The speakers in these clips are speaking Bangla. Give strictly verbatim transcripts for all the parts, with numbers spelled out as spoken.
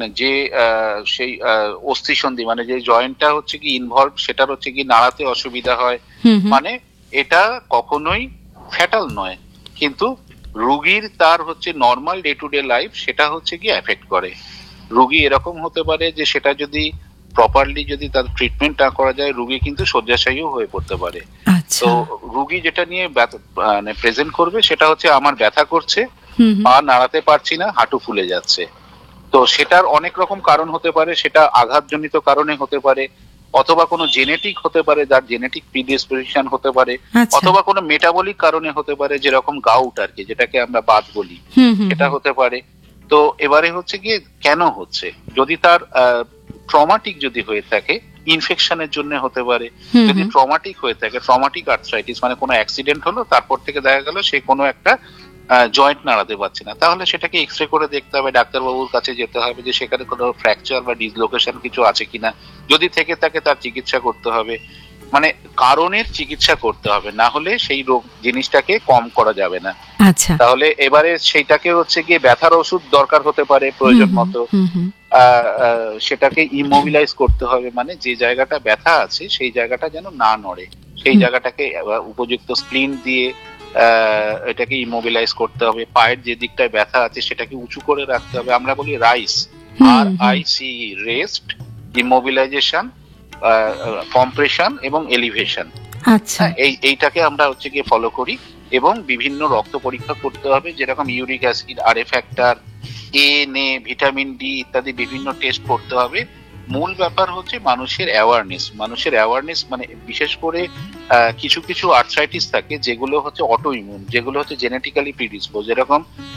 মানে যে সেই অস্থিসন্ধি মানে যে জয়েন্টটা হচ্ছে কি ইনভলভ সেটার হচ্ছে কি নাড়াতে অসুবিধা হয়, মানে এটা কখনোই ফ্যাটাল নয়, কিন্তু রুগীর তার হচ্ছে normal day to day life সেটা হচ্ছে কি এফেক্ট করে। রুগী এরকম হতে পারে যে সেটা যদি প্রপারলি যদি তার ট্রিটমেন্ট না করা যায় রুগী কিন্তু শয্যাশায়ীও হয়ে পড়তে পারে। তো রুগী যেটা নিয়ে মানে প্রেজেন্ট করবে সেটা হচ্ছে আমার ব্যথা করছে, পা নাড়াতে পারছি না, হাঁটু ফুলে যাচ্ছে। তো সেটার অনেক রকম কারণ হতে পারে, সেটা আঘাতজনিত কারণে হতে পারে, অথবা কোনো জেনেটিক হতে পারে, যার জেনেটিক প্রিডিসপোজিশন হতে পারে, অথবা কোনো মেটাবলিক কারণে হতে পারে, যেরকম গাউট আর কি, যেটাকে আমরা বাত বলি, সেটা হতে পারে। তো এবারে হচ্ছে গিয়ে কেন হচ্ছে, যদি তার ট্রমাটিক যদি হয়ে থাকে ইনফেকশনের জন্য হতে পারে, যদি ট্রমাটিক হয়ে থাকে ট্রমাটিক আর্থ্রাইটিস মানে কোনো অ্যাক্সিডেন্ট হলো তারপর থেকে দেখা গেল সে কোনো একটা জয়েন্ট নাড়াতে পারছে না, তাহলে সেটাকে এক্সরে করে দেখতে হবে, ডাক্তারবাবুর কাছে যেতে হবে যে সেখানে কোনো ফ্র্যাকচার বা ডিসলোকেশন কিছু আছে কিনা, যদি থেকে থাকে তার চিকিৎসা করতে হবে, মানে কারণের চিকিৎসা করতে হবে, না হলে সেই রোগ জিনিসটাকে কম করা যাবে না। আচ্ছা, তাহলে এবারে সেইটাকে হচ্ছে গিয়ে ব্যথার ওষুধ দরকার হতে পারে প্রয়োজন মতো, সেটাকে ইমোবিলাইজ করতে হবে, মানে যে জায়গাটা ব্যথা আছে সেই জায়গাটা যেন না নড়ে, সেই জায়গাটাকে উপযুক্ত স্প্লিন দিয়ে এটাকে ইমোবিলাইজ করতে হবে। পায়ের যে দিকটায় ব্যথা আছে সেটাকে উঁচু করে রাখতে হবে, আমরা বলি rice, R I C rest, immobilisation, compression এবং এলিভেশন। আচ্ছা, এই এইটাকে আমরা হচ্ছে গিয়ে ফলো করি, এবং বিভিন্ন রক্ত পরীক্ষা করতে হবে, যেরকম ইউরিক অ্যাসিড, আর এ ফ্যাক্টর, এ নে, ভিটামিন ডি ইত্যাদি বিভিন্ন টেস্ট করতে হবে। মূল ব্যাপার হচ্ছে মানুষের অ্যাওয়ারনেস, মানুষের অ্যাওয়ারনেস মানে বিশেষ করে কিছু কিছু আর্থ্রাইটিস থাকে যেগুলো হচ্ছে অটো ইমিউন, যেগুলো হচ্ছে জেনেটিক্যালি প্রিডিসপোজ, যেরকম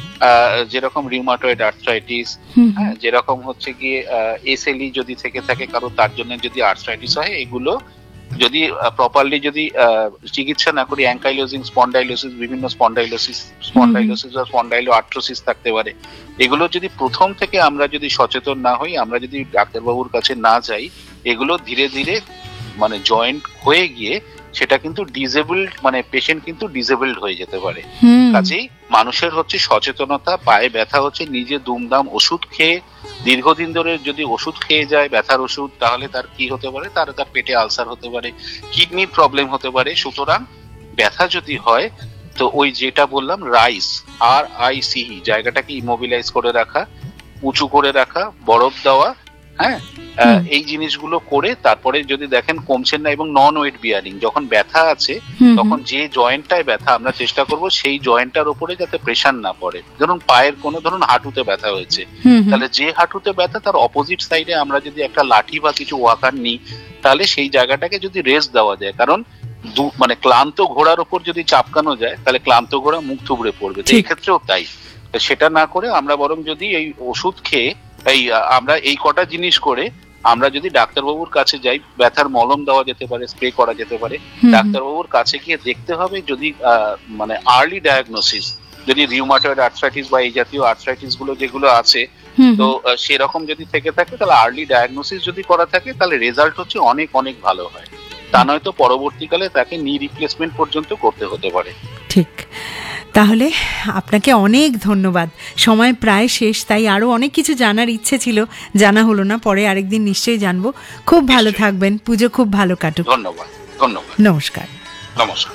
যেরকম রিউমাটয়েড আর্থ্রাইটিস, হ্যাঁ, যেরকম হচ্ছে গিয়ে এসএলই যদি থেকে থাকে কারো, তার জন্য যদি আর্থ্রাইটিস হয়, এগুলো যদি প্রপারলি যদি চিকিৎসা না করি, অ্যাঙ্কাইলোজিং স্পন্ডাইলোসিস, বিভিন্ন স্পন্ডাইলোসিস স্পন্ডাইলোসিস বা স্পন্ডাইলো আর্থ্রোসিস থাকতে পারে, এগুলো যদি প্রথম থেকে আমরা যদি সচেতন না হই, আমরা যদি ডাক্তারবাবুর কাছে না যাই, এগুলো ধীরে ধীরে মানে জয়েন্ট হয়ে গিয়ে সেটা কিন্তু ডিসেবলড, মানে পেশেন্ট কিন্তু ডিসেবলড হয়ে যেতে পারে। কাজেই মানুষের হচ্ছে সচেতনতা, পায়ে ব্যথা হচ্ছে নিজে দুমদাম ওষুধ খেয়ে দীর্ঘদিন ধরে যদি ওষুধ খেয়ে যায় ব্যথার ওষুধ, তাহলে তার কি হতে পারে, তার তার পেটে আলসার হতে পারে, কিডনির প্রবলেম হতে পারে। সুতরাং ব্যথা যদি হয় তো ওই যেটা বললাম রাইস, আর আই সি জায়গাটাকে ইমোবিলাইজ করে রাখা, উঁচু করে রাখা, বরফ দেওয়া, হ্যাঁ, এই জিনিসগুলো করে তারপরে যদি দেখেন কমছেন না, এবং নন ওয়েট বিয়ারিং, যখন ব্যথা আছে তখন যে জয়েন্টটায় ব্যথা আমরা চেষ্টা করব সেই জয়েন্টটার উপরে যাতে প্রেসার না পড়ে। ধরুন পায়ের কোনো ধরুন হাঁটুতে ব্যথা হয়েছে, তাহলে যে হাঁটুতে ব্যথা তার অপোজিট সাইডে আমরা যদি একটা লাঠি বা কিছু ওয়াকার নিই, তাহলে সেই জায়গাটাকে যদি রেস্ট দেওয়া যায়, কারণ মানে ক্লান্ত ঘোড়ার উপর যদি চাপকানো যায় তাহলে ক্লান্ত ঘোড়া মুখ থুবড়ে পড়বে, এই ক্ষেত্রেও তাই। সেটা না করে আমরা বরং যদি এই ওষুধ খেয়ে এই আমরা এই কটা জিনিস করে আমরা যদি ডাক্তারবাবুর কাছে যাই, ব্যথার মলম দেওয়া যেতে পারে, স্প্রে করা যেতে পারে, ডাক্তারবাবুর কাছে গিয়ে দেখতে হবে যদি মানে আর্লি ডায়াগনোসিস, যদি রিউমাটয়েড আর্থ্রাইটিস বা এই জাতীয় আর্থ্রাইটিস গুলো যেগুলো আছে, তো সেরকম যদি থেকে থাকে তাহলে আর্লি ডায়াগনোসিস যদি করা থাকে তাহলে রেজাল্ট হচ্ছে অনেক অনেক ভালো হয়, তা নয়তো পরবর্তীকালে তাকে নি রিপ্লেসমেন্ট পর্যন্ত করতে হতে পারে। ঠিক, তাহলে আপনাকে অনেক ধন্যবাদ। সময় প্রায় শেষ, তাই আরো অনেক কিছু জানার ইচ্ছে ছিল, জানা হলো না, পরে আরেকদিন নিশ্চয়ই জানবো। খুব ভালো থাকবেন, পুজো খুব ভালো কাটুক। ধন্যবাদ। ধন্যবাদ। নমস্কার। নমস্কার।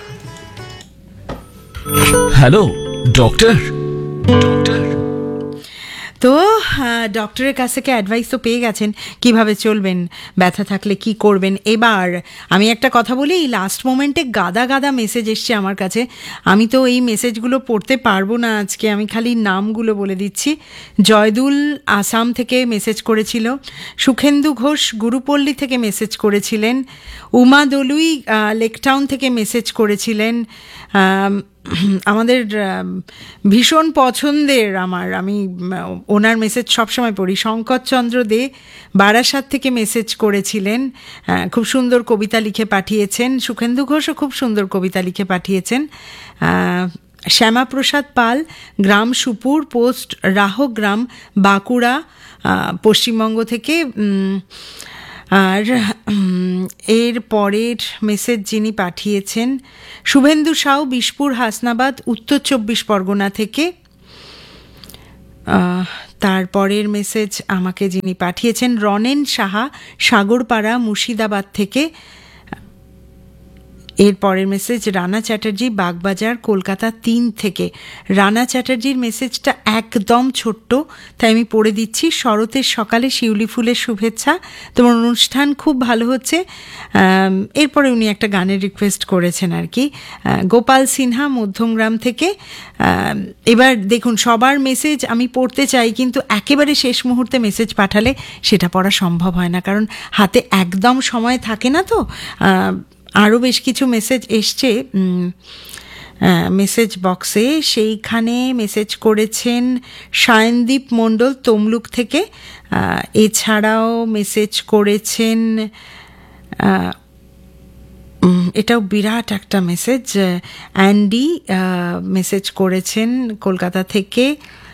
Hello doctor. ডক্টর তো ডক্টরের কাছ থেকে অ্যাডভাইস তো পেয়ে গেছেন কিভাবে চলবেন, ব্যথা থাকলে কি করবেন। এবার আমি একটা কথা বলি, এই লাস্ট মোমেন্টে গাদা গাদা মেসেজ এসছে আমার কাছে, আমি তো এই মেসেজগুলো পড়তে পারবো না আজকে, আমি খালি নামগুলো বলে দিচ্ছি। জয়দুল আসাম থেকে মেসেজ করেছিল, সুখেন্দু ঘোষ গুরুপল্লী থেকে মেসেজ করেছিলেন, উমা দলুই লেকটাউন থেকে মেসেজ করেছিলেন, আমাদের ভীষণ পছন্দের আমার, আমি ওনার মেসেজ সবসময় পড়ি, শঙ্করচন্দ্র দে বারাসাত থেকে মেসেজ করেছিলেন, খুব সুন্দর কবিতা লিখে পাঠিয়েছেন। সুখেন্দু ঘোষও খুব সুন্দর কবিতা লিখে পাঠিয়েছেন। শ্যামাপ্রসাদ পাল, গ্রাম সুপুর, পোস্ট রাহগ্রাম, বাঁকুড়া, পশ্চিমবঙ্গ থেকে। আর এর পরের মেসেজ যিনি পাঠিয়েছেন শুভেন্দু সাউ, বিশপুর হাসনাবাদ, উত্তর চব্বিশ পরগনা থেকে। আহ, তারপরের মেসেজ আমাকে যিনি পাঠিয়েছেন রনেন সাহা, সাগরপাড়া, মুর্শিদাবাদ থেকে। এর পরের মেসেজ রানা চ্যাটার্জি, বাগবাজার, কলকাতা তিন থেকে। রানা চ্যাটার্জির মেসেজটা একদম ছোট্ট, তাই আমি পড়ে দিচ্ছি। শরতের সকালে শিউলি ফুলের শুভেচ্ছা, তোমার অনুষ্ঠান খুব ভালো হচ্ছে। আম, এরপরে উনি একটা গানের রিকোয়েস্ট করেছেন আর কি। আহ, গোপাল সিনহা, মধ্যমগ্রাম থেকে। আম, এবার দেখুন, সবার মেসেজ আমি পড়তে চাই, কিন্তু একেবারে শেষ মুহূর্তে মেসেজ পাঠালে সেটা পড়া সম্ভব হয় না, কারণ হাতে একদম সময় থাকে না। তো আহ, আরও বেশ কিছু মেসেজ এসছে মেসেজ বক্সে, সেইখানে মেসেজ করেছেন সায়নদীপ মণ্ডল তমলুক থেকে। আহ, এছাড়াও মেসেজ করেছেন, আহ, উম, এটাও বিরাট একটা মেসেজ, অ্যান্ডি মেসেজ করেছেন কলকাতা থেকে।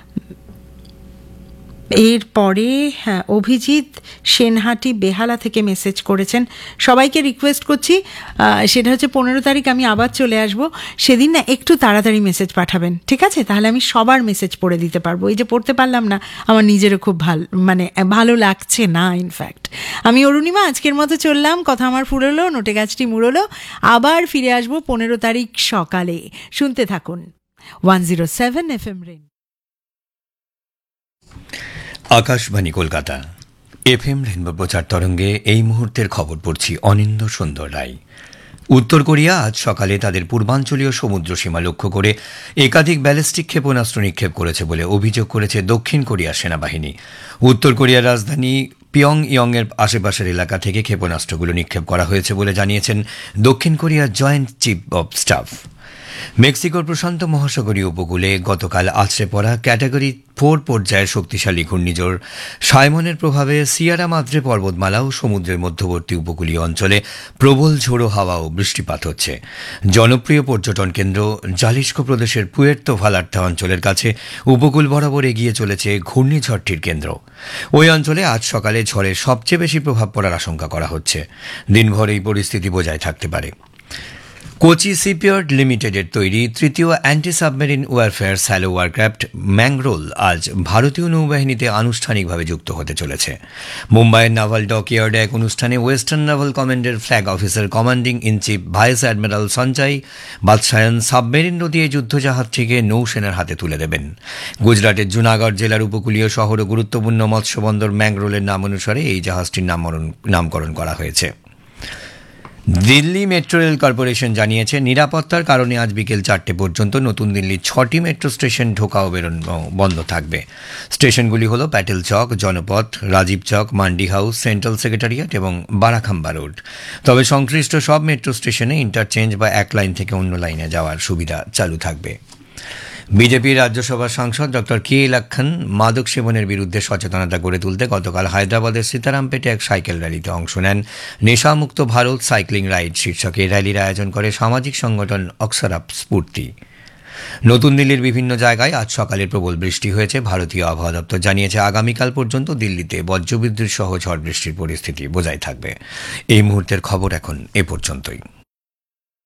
এরপরে হ্যাঁ, অভিজিৎ সেনহাটি বেহালা থেকে মেসেজ করেছেন। সবাইকে রিকোয়েস্ট করছি, আহ, সেটা হচ্ছে পনেরো তারিখ আমি আবার চলে আসব, সেদিন না একটু তাড়াতাড়ি মেসেজ পাঠাবেন, ঠিক আছে? তাহলে আমি সবার মেসেজ পড়ে দিতে পারবো। এই যে পড়তে পারলাম না, আমার নিজেরও খুব ভালো, মানে ভালো লাগছে না। ইনফ্যাক্ট আমি অরুণিমা আজকের মতো চললাম, কথা আমার ফুরলো, নোটে গাছটি মুড়লো। আবার ফিরে আসবো পনেরো তারিখ সকালে। শুনতে থাকুন one zero seven F M rain. Akashvani Kolkata F M rainbow প্রচার তরঙ্গে এই মুহূর্তের খবর পড়ছি অনিন্দ সুন্দর রায়। উত্তর কোরিয়া আজ সকালে তাদের পূর্বাঞ্চলীয় সমুদ্র সীমা লক্ষ্য করে একাধিক ব্যালিস্টিক ক্ষেপণাস্ত্র নিক্ষেপ করেছে বলে অভিযোগ করেছে দক্ষিণ কোরিয়ার সেনাবাহিনী। উত্তর কোরিয়ার রাজধানী পিয়ং ইয়ং এর আশেপাশের এলাকা থেকে ক্ষেপণাস্ত্রগুলো নিক্ষেপ করা হয়েছে বলে জানিয়েছেন দক্ষিণ কোরিয়ার জয়েন্ট চিফ অব স্টাফ। মেক্সিকোর প্রশান্ত মহাসাগরীয় উপকূলে গতকাল আছড়ে পড়া ক্যাটাগরি ফোর পর্যায়ের শক্তিশালী ঘূর্ণিঝড় সাইমনের প্রভাবে সিয়েরা মাদ্রে পর্বতমালা ও সমুদ্রের মধ্যবর্তী উপকূলীয় অঞ্চলে প্রবল ঝোড়ো হাওয়া ও বৃষ্টিপাত হচ্ছে। জনপ্রিয় পর্যটন কেন্দ্র জালিস্কো প্রদেশের পুয়ের্তো ভালার্তা অঞ্চলের কাছে উপকূল বরাবর এগিয়ে চলেছে ঘূর্ণিঝড়টির কেন্দ্র। ওই অঞ্চলে আজ সকালে ঝড়ের সবচেয়ে বেশি প্রভাব পড়ার আশঙ্কা করা হচ্ছে। দিনভর এই পরিস্থিতি বজায় থাকতে পারে। কোচি শিপইয়ার্ড লিমিটেডের তৈরি তৃতীয় অ্যান্টি সাবমেরিন ওয়ারফেয়ার স্যালো ওয়ারক্রাফট ম্যাংরোল আজ ভারতীয় নৌবাহিনীতে আনুষ্ঠানিকভাবে যুক্ত হতে চলেছে। মুম্বাইয়ের নাভাল ডকইয়ার্ডে এক অনুষ্ঠানে ওয়েস্টার্ন নাভাল কমান্ডের flag officer commanding in chief vice admiral Sanjay বাদশায়ন submarine নদী এই যুদ্ধজাহাজটিকে নৌসেনার হাতে তুলে দেবেন। গুজরাটের জুনাগড় জেলার উপকূলীয় শহর ও গুরুত্বপূর্ণ মৎস্যবন্দর ম্যাংরোলের নাম অনুসারে এই জাহাজটির নামকরণ করা হয়েছে। দিল্লি মেট্রো রেল কর্পোরেশন জানিয়েছে নিরাপত্তার কারণে আজ বিকেল চারটে পর্যন্ত নতুন দিল্লির ছটি মেট্রো স্টেশন ঢোকা ও বেরোনো বন্ধ থাকবে। স্টেশনগুলি হল প্যাটেল চক, জনপথ, রাজীব চক, মান্ডি হাউস, সেন্ট্রাল সেক্রেটারিয়েট এবং বারাখাম্বা রোড। তবে সংশ্লিষ্ট সব মেট্রো স্টেশনে ইন্টারচেঞ্জ বা এক লাইন থেকে অন্য লাইনে যাওয়ার সুবিধা চালু থাকবে। বিজেপির রাজ্যসভা সাংসদ ডক্টর কে লক্ষণ মাদক সেবনের বিরুদ্ধে সচেতনতা গড়ে তুলতে গতকাল হায়দ্রাবাদের সীতারামপেটে এক সাইকেল র্যালিতে অংশ নেন। নেশামুক্ত ভারত সাইক্লিং রাইড শীর্ষকে র্যালির আয়োজন করে সামাজিক সংগঠন অক্সরাপ স্ফূর্তি। নতুন দিল্লির বিভিন্ন জায়গায় আজ সকালে প্রবল বৃষ্টি হয়েছে। ভারতীয় আবহাওয়া দপ্তর জানিয়েছে আগামীকাল পর্যন্ত দিল্লিতে বজ্রবিদ্যুৎ সহ ঝড় বৃষ্টির পরিস্থিতি বজায় থাকবে। এই মুহূর্তের খবর এখন এ পর্যন্তই।